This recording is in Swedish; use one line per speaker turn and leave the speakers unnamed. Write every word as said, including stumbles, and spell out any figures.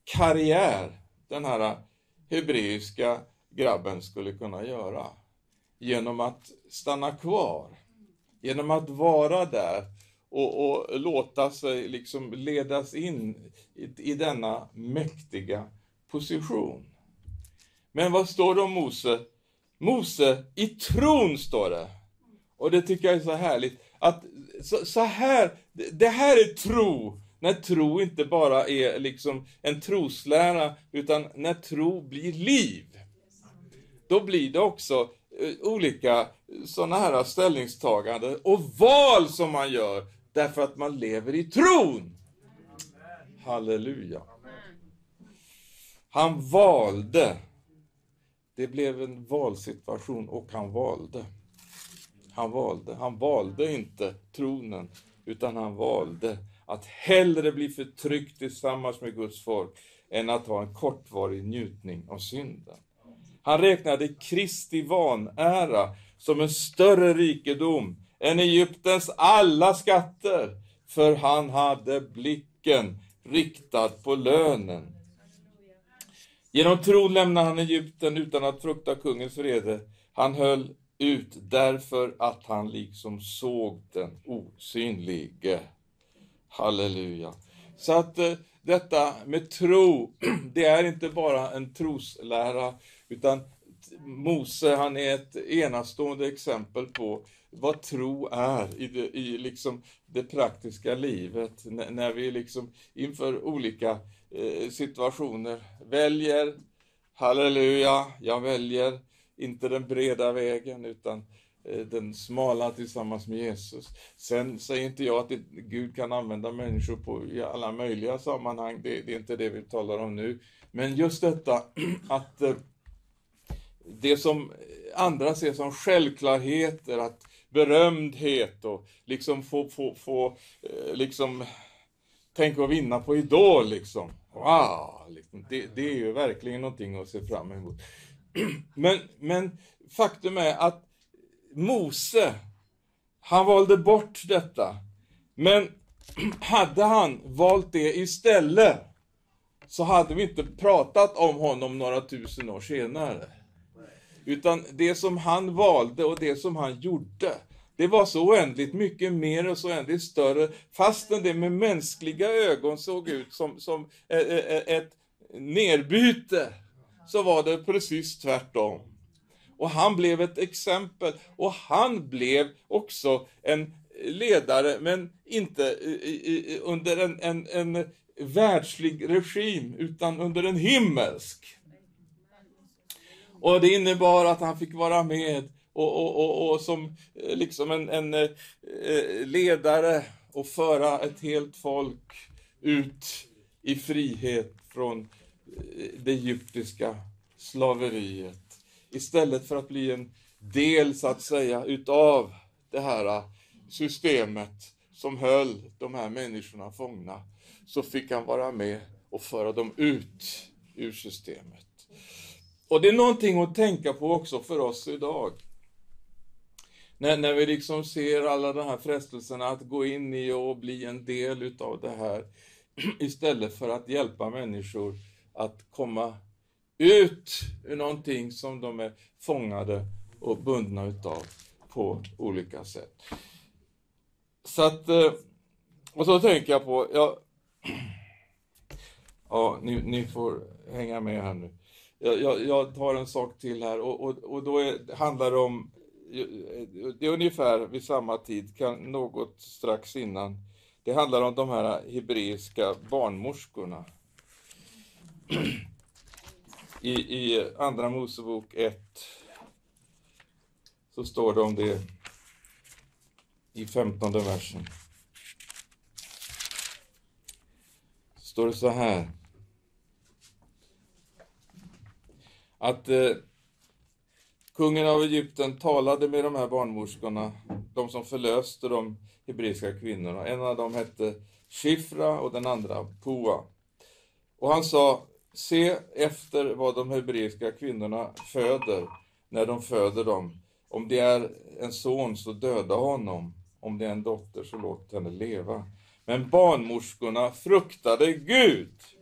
karriär den här hebreiska grabben skulle kunna göra. Genom att stanna kvar. Genom att vara där. Och, och låta sig liksom ledas in i, i denna mäktiga position. Men vad står det om Mose? Mose i tron står det. Och det tycker jag är så härligt. Att så, så här, det här är tro. När tro inte bara är liksom en troslära, utan när tro blir liv. Då blir det också olika sådana här ställningstaganden och val som man gör. Därför att man lever i tron. Halleluja. Han valde. Det blev en valsituation och han valde. Han valde. Han valde inte tronen, utan han valde att hellre bli förtryckt tillsammans med Guds folk än att ha en kortvarig njutning av synden. Han räknade Kristi vanära som en större rikedom än Egyptens alla skatter, för han hade blicken riktad på lönen. Genom tron lämnade han Egypten utan att frukta kungens vrede. Han höll ut därför att han liksom såg den osynlige. Halleluja. Så att eh, detta med tro, det är inte bara en troslära, utan Mose, han är ett enastående exempel på vad tro är i det, i liksom det praktiska livet. N- när vi liksom inför olika eh, situationer väljer, halleluja, jag väljer inte den breda vägen utan eh, den smala tillsammans med Jesus. Sen säger inte jag att det, Gud kan använda människor på i alla möjliga sammanhang, det, det är inte det vi talar om nu. Men just detta att eh, det som andra ser som självklarheter, att berömdhet och liksom få, få, få liksom tänka och vinna på Idol liksom. Wow, liksom. Det, det är ju verkligen någonting att se fram emot. Men, men faktum är att Mose, han valde bort detta. Men hade han valt det istället, så hade vi inte pratat om honom några tusen år senare. Utan det som han valde och det som han gjorde, det var så oändligt mycket mer och så oändligt större. Fastän det med mänskliga ögon såg ut som, som ett nerbyte, så var det precis tvärtom. Och han blev ett exempel. Och han blev också en ledare, men inte under en, en, en världslig regim, utan under en himmelsk. Och det innebar att han fick vara med och, och, och, och som liksom en, en eh, ledare och föra ett helt folk ut i frihet från det egyptiska slaveriet. Istället för att bli en del, så att säga, utav det här systemet som höll de här människorna fångna, så fick han vara med och föra dem ut ur systemet. Och det är någonting att tänka på också för oss idag. När, när vi liksom ser alla de här frestelserna att gå in i och bli en del utav det här. Istället för att hjälpa människor att komma ut ur någonting som de är fångade och bundna utav på olika sätt. Så att, och så tänker jag på, ja, ja ni, ni får hänga med här nu. Jag, jag, jag tar en sak till här och, och, och då är, handlar det om, det är ungefär vid samma tid, kan, något strax innan. Det handlar om de här hebreiska barnmorskorna. I, i andra Mosebok ett så står det om det i femtonde versen. Står det så här. Att eh, kungen av Egypten talade med de här barnmorskorna, de som förlöste de hebreiska kvinnorna. En av dem hette Shifra och den andra Pua. Och han sa, se efter vad de hebreiska kvinnorna föder när de föder dem. Om det är en son så döda honom, om det är en dotter så låt henne leva. Men barnmorskorna fruktade Gud